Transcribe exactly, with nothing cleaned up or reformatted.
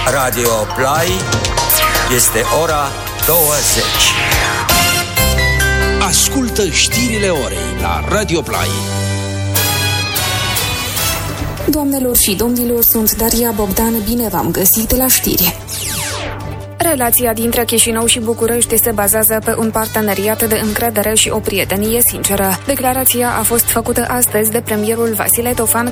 Radio Play, este ora douăzeci. Ascultă știrile orei la Radio Play. Doamnelor și domnilor, sunt Daria Bogdan, bine v-am găsit la știri. Relația dintre Chișinău și București se bazează pe un parteneriat de încredere și o prietenie sinceră. Declarația a fost făcută astăzi de premierul Vasile Tofan,